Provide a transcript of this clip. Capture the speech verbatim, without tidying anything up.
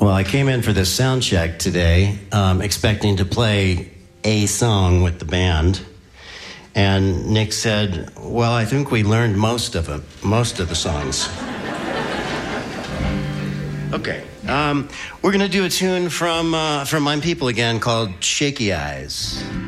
Well, I came in for this sound check today, um, expecting to play a song with the band. And Nick said, well, I think we learned most of it, most of the songs. Okay. Um, we're going to do a tune from, uh, from My People again called Shaky Eyes.